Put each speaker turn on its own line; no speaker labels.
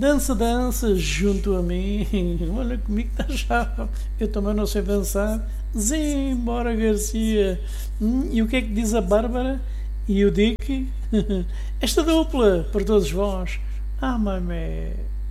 Dança, dança junto a mim. Olha comigo está já. Eu também não sei dançar. Zimbora, Garcia. E o que é que diz a Bárbara e o Dick? Esta dupla para todos vós. Ah, mamé.